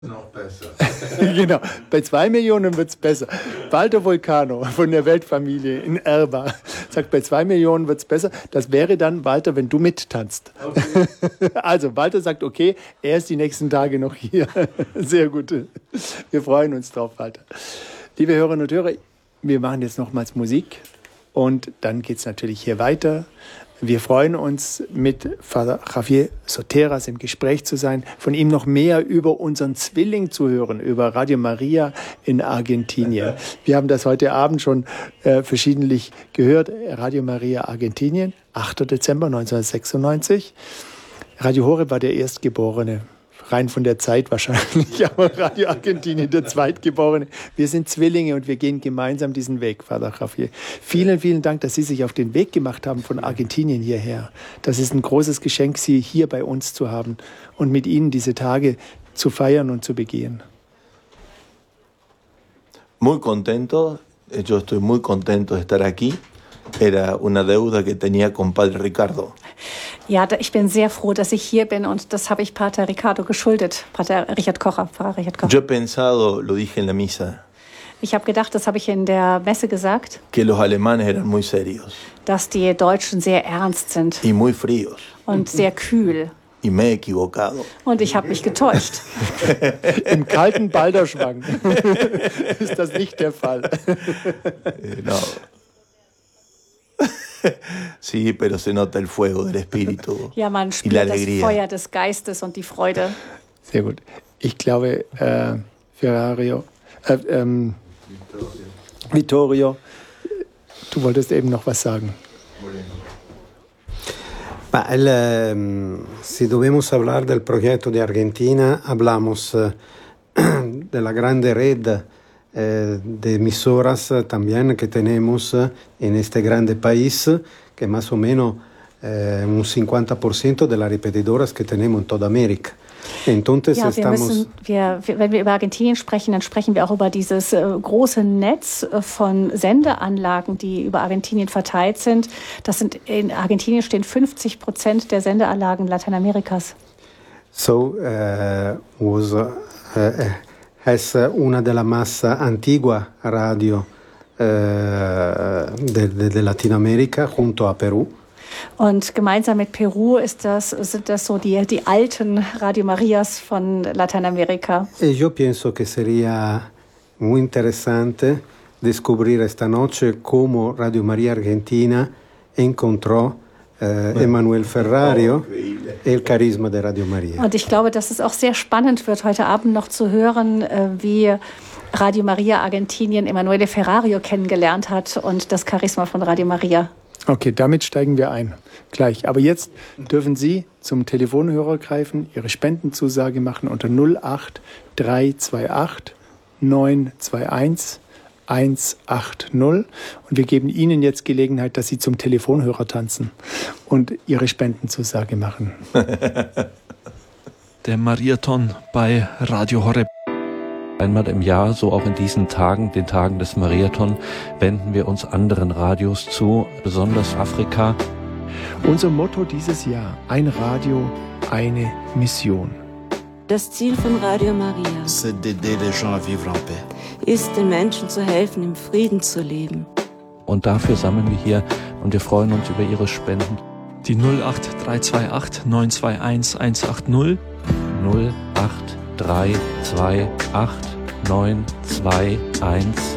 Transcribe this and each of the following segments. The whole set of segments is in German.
Noch besser. Genau, bei 2 Millionen wird es besser. Walter Vulcano von der Weltfamilie in Erba sagt, bei 2 Millionen wird es besser. Das wäre dann, Walter, wenn du mittanzt. Okay. Also, Walter sagt, okay, er ist die nächsten Tage noch hier. Sehr gut. Wir freuen uns drauf, Walter. Liebe Hörerinnen und Hörer, wir machen jetzt nochmals Musik und dann geht es natürlich hier weiter. Wir freuen uns, mit Vater Javier Soteras im Gespräch zu sein, von ihm noch mehr über unseren Zwilling zu hören, über Radio Maria in Argentinien. Wir haben das heute Abend schon verschiedentlich gehört. Radio Maria Argentinien, 8. Dezember 1996. Radio Horeb war der Erstgeborene. Rein von der Zeit wahrscheinlich, aber Radio Argentinien der Zweitgeborene. Wir sind Zwillinge und wir gehen gemeinsam diesen Weg, Vater Javier. Vielen, vielen Dank, dass Sie sich auf den Weg gemacht haben von Argentinien hierher. Das ist ein großes Geschenk, Sie hier bei uns zu haben und mit Ihnen diese Tage zu feiern und zu begehen. Muy contento, yo estoy muy contento de estar aquí. Era una deuda que tenía con Padre Ricardo. Ja, ich bin sehr froh, dass ich hier bin und das habe ich Pater Ricardo geschuldet, Pater Richard Kocher, Pfarrer Richard Kocher. Yo he pensado, lo dije en la misa, Ich habe gedacht, das habe ich in der Messe gesagt, que los alemanes eran muy serios dass die Deutschen sehr ernst sind y muy fríos. und sehr kühl. Y me he equivocado. Und ich habe mich getäuscht. Im kalten Balderschwang ist das nicht der Fall. No. Sí, pero se nota el fuego del espíritu Ja, man y la spürt das alegría. Feuer des Geistes und die Freude. Sehr gut. Ich glaube, Vittorio, du wolltest eben noch was sagen. Si debemos hablar del proyecto de Argentina, hablamos de la grande red de emisoras también que tenemos en este grande país, que más o menos un 50% de las repetidoras que tenemos en toda América. Entonces Ja, wenn wir über Argentinien sprechen, dann sprechen wir auch über dieses große Netz von Sendeanlagen, die über Argentinien verteilt sind. In Argentinien stehen 50% der Sendeanlagen Lateinamerikas. So es una de las más antiguas radio de Latinoamérica junto a Perú. Und gemeinsam mit Peru sind das so die alten Radio Marias von Lateinamerika. Yo pienso que sería muy interesante descubrir esta noche cómo Radio María Argentina encontró Emanuel Ferrario, el carisma de Radio María. Und ich glaube, dass es auch sehr spannend wird, heute Abend noch zu hören, wie Radio Maria Argentinien Emanuele Ferrario kennengelernt hat und das Charisma von Radio Maria. Okay, damit steigen wir ein. Gleich. Aber jetzt dürfen Sie zum Telefonhörer greifen, Ihre Spendenzusage machen unter 08328 921 180. Und wir geben Ihnen jetzt Gelegenheit, dass Sie zum Telefonhörer tanzen und Ihre Spendenzusage machen. Der Mariathon bei Radio Horeb. Einmal im Jahr, so auch in diesen Tagen, den Tagen des Mariathon, wenden wir uns anderen Radios zu, besonders Afrika. Unser Motto dieses Jahr: ein Radio, eine Mission. Das Ziel von Radio Maria c'est d'aider les gens à vivre en paix. ist, den Menschen zu helfen, im Frieden zu leben. Und dafür sammeln wir hier und wir freuen uns über Ihre Spenden. Die 08328 921 180. 08328 921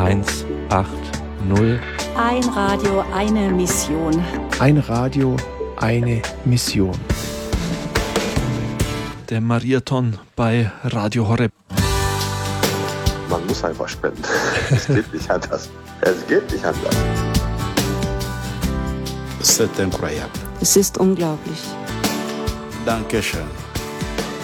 180. Ein Radio, eine Mission. Ein Radio, eine Mission. Der Mariathon bei Radio Horeb. Man muss einfach spenden. Es geht nicht anders. Es geht nicht anders. C'est incroyable. Es ist unglaublich. Dankeschön.